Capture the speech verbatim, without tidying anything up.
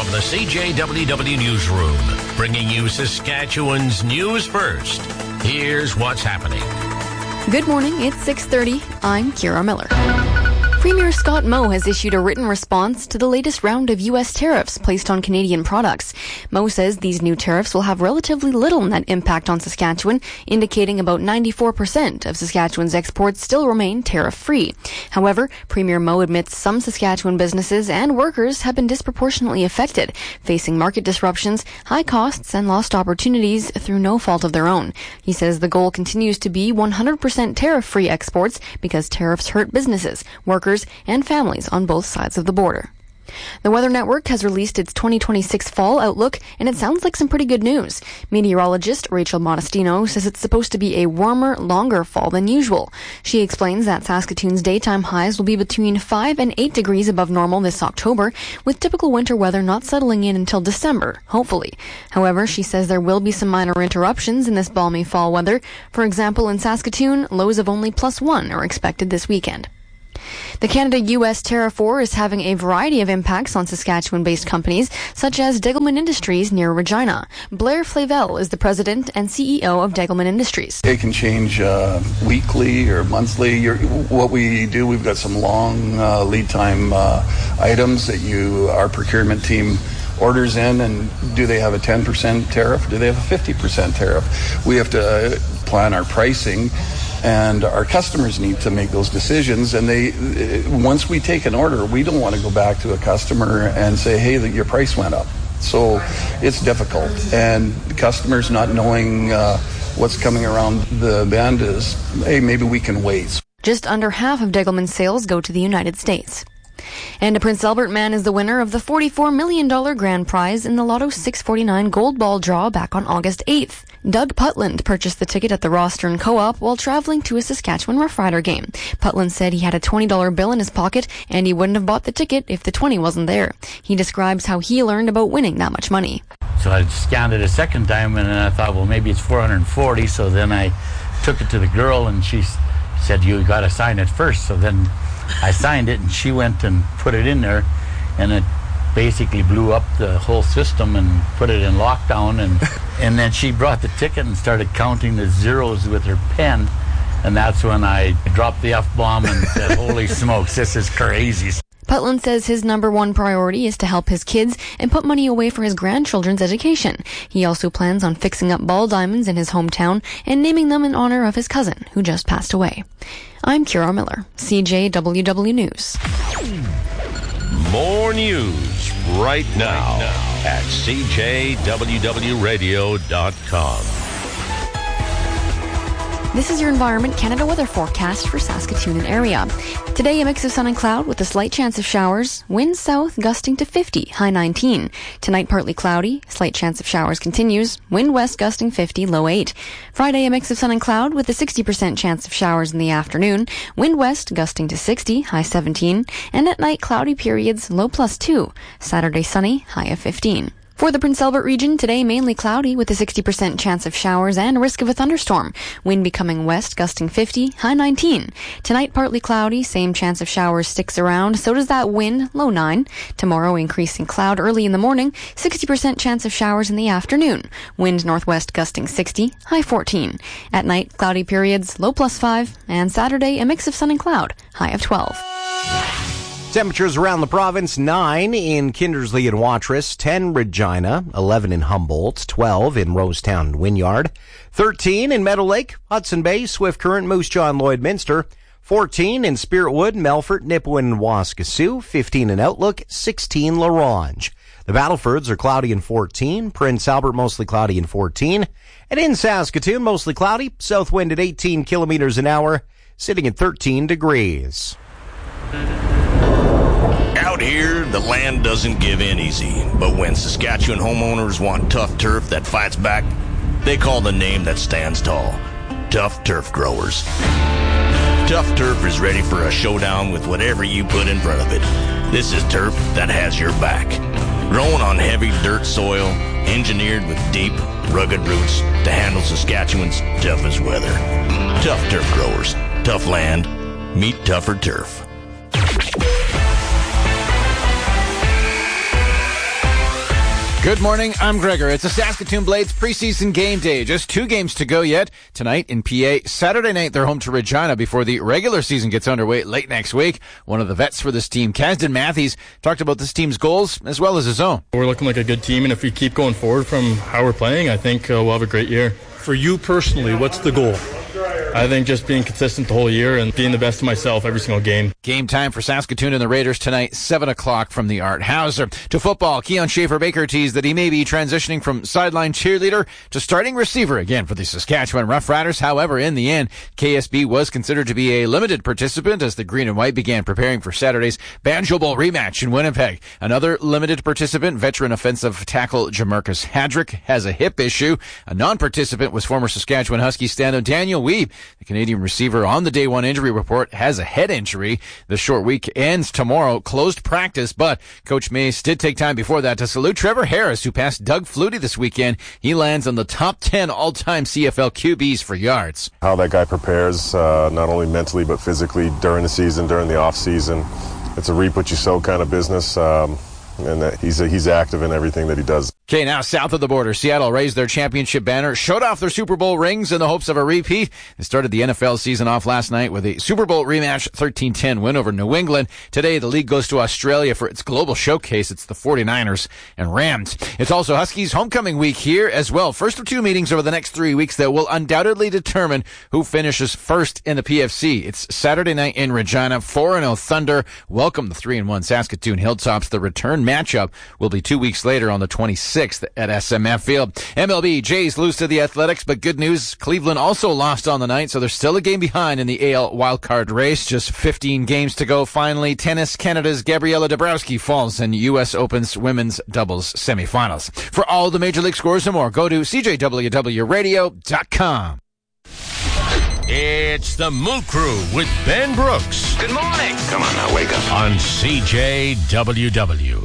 from the C J W W Newsroom, bringing you Saskatchewan's news first. Here's what's happening. Good morning, it's six thirty. I'm Kira Miller. Premier Scott Moe has issued a written response to the latest round of U S tariffs placed on Canadian products. Moe says these new tariffs will have relatively little net impact on Saskatchewan, indicating about ninety-four percent of Saskatchewan's exports still remain tariff-free. However, Premier Moe admits some Saskatchewan businesses and workers have been disproportionately affected, facing market disruptions, high costs, and lost opportunities through no fault of their own. He says the goal continues to be one hundred percent tariff-free exports because tariffs hurt businesses, workers, and families on both sides of the border. The Weather Network has released its twenty twenty-six fall outlook, and it sounds like some pretty good news. Meteorologist Rachel Modestino says it's supposed to be a warmer, longer fall than usual. She explains that Saskatoon's daytime highs will be between five and eight degrees above normal this October, with typical winter weather not settling in until December, hopefully. However, she says there will be some minor interruptions in this balmy fall weather. For example, in Saskatoon, lows of only plus one are expected this weekend. The Canada-U S tariff war is having a variety of impacts on Saskatchewan-based companies, such as Degelman Industries near Regina. Blair Flavel is the president and C E O of Degelman Industries. It can change uh, weekly or monthly. You're, what we do, we've got some long uh, lead time uh, items that you, our procurement team orders in, and do they have a ten percent tariff? Do they have a fifty percent tariff? We have to plan our pricing, and our customers need to make those decisions. And they, once we take an order, we don't want to go back to a customer and say, hey, your price went up. So it's difficult. And customers not knowing uh, what's coming around the bend is, hey, maybe we can wait. Just under half of Degelman's sales go to the United States. And a Prince Albert man is the winner of the forty-four million dollars grand prize in the Lotto six forty-nine Gold Ball draw back on August eighth. Doug Putland purchased the ticket at the Rostern Co-op while traveling to a Saskatchewan Roughrider game. Putland said he had a twenty dollars bill in his pocket and he wouldn't have bought the ticket if the twenty wasn't there. He describes how he learned about winning that much money. So I scanned it a second time and then I thought, well, maybe it's four hundred forty. So then I took it to the girl and she said, you got to sign it first. So then I signed it and she went and put it in there, and it basically blew up the whole system and put it in lockdown. And and then she brought the ticket and started counting the zeros with her pen, and that's when I dropped the F-bomb and said, holy smokes, this is crazy. Putland says his number one priority is to help his kids and put money away for his grandchildren's education. He also plans on fixing up ball diamonds in his hometown and naming them in honor of his cousin, who just passed away. I'm Kira Miller, C J W W News. More news right now at C J W W radio dot com. This is your Environment Canada weather forecast for Saskatoon and area. Today, a mix of sun and cloud with a slight chance of showers. Wind south gusting to fifty, high nineteen. Tonight, partly cloudy. Slight chance of showers continues. Wind west gusting fifty, low eight. Friday, a mix of sun and cloud with a sixty percent chance of showers in the afternoon. Wind west gusting to sixty, high seventeen. And at night, cloudy periods, low plus two. Saturday, sunny, high of fifteen. For the Prince Albert region, today mainly cloudy with a sixty percent chance of showers and a risk of a thunderstorm. Wind becoming west, gusting fifty, high nineteen. Tonight, partly cloudy, same chance of showers sticks around, so does that wind, low nine. Tomorrow, increasing cloud early in the morning, sixty percent chance of showers in the afternoon. Wind northwest gusting sixty, high fourteen. At night, cloudy periods, low plus five. And Saturday, a mix of sun and cloud, high of twelve. Temperatures around the province, nine in Kindersley and Watrous, ten Regina, eleven in Humboldt, twelve in Rosetown and Wynyard, thirteen in Meadow Lake, Hudson Bay, Swift Current, Moose Jaw and Lloydminster, fourteen in Spiritwood, Melfort, Nipawin and Waskesiu, fifteen in Outlook, sixteen La Ronge. The Battlefords are cloudy in fourteen, Prince Albert mostly cloudy in fourteen, and in Saskatoon mostly cloudy, south wind at eighteen kilometers an hour, sitting at thirteen degrees. Out here, the land doesn't give in easy, but when Saskatchewan homeowners want tough turf that fights back, they call the name that stands tall, Tough Turf Growers. Tough Turf is ready for a showdown with whatever you put in front of it. This is turf that has your back. Grown on heavy dirt soil, engineered with deep, rugged roots to handle Saskatchewan's toughest weather. Tough Turf Growers. Tough land. Meet tougher turf. Good morning, I'm Gregor. It's a Saskatoon Blades preseason game day. Just two games to go yet. Tonight in P A. Saturday night, they're home to Regina before the regular season gets underway late next week. One of the vets for this team, Kasdan Matthews, talked about this team's goals as well as his own. We're looking like a good team, and if we keep going forward from how we're playing, I think uh, we'll have a great year. For you personally, what's the goal? I think just being consistent the whole year and being the best of myself every single game. Game time for Saskatoon and the Raiders tonight, seven o'clock from the Art Hauser. To football, Keon Schaefer-Baker teased that he may be transitioning from sideline cheerleader to starting receiver again for the Saskatchewan Roughriders. However, in the end, K S B was considered to be a limited participant as the Green and White began preparing for Saturday's Banjo Bowl rematch in Winnipeg. Another limited participant, veteran offensive tackle Jamarcus Hadrick, has a hip issue. A non-participant was former Saskatchewan Husky stand-up Daniel Weeb. The Canadian receiver on the day one injury report has a head injury. The short week ends tomorrow. Closed practice, but Coach Mace did take time before that to salute Trevor Harris, who passed Doug Flutie this weekend. He lands on the top ten all-time C F L Q Bs for yards. How that guy prepares, uh, not only mentally but physically during the season, during the off-season. It's a reap what you sow kind of business. Um, and uh, he's uh, he's active in everything that he does. Okay, now south of the border, Seattle raised their championship banner, showed off their Super Bowl rings in the hopes of a repeat. They started the N F L season off last night with a Super Bowl rematch, thirteen ten win over New England. Today, the league goes to Australia for its global showcase. It's the forty-niners and Rams. It's also Huskies homecoming week here as well. First of two meetings over the next three weeks that will undoubtedly determine who finishes first in the P F C. It's Saturday night in Regina. four and oh Thunder welcome the three and one Saskatoon Hilltops. The return matchup will be two weeks later on the twenty-sixth at S M F Field. M L B, Jays lose to the Athletics, but good news, Cleveland also lost on the night, so they're still a game behind in the A L wildcard race. Just fifteen games to go. Finally, tennis, Canada's Gabriela Dabrowski falls in U S Open's women's doubles semifinals. For all the major league scores and more, go to C J W W radio dot com. It's the Moot Crew with Ben Brooks. Good morning. Come on now, wake up. On C J W W.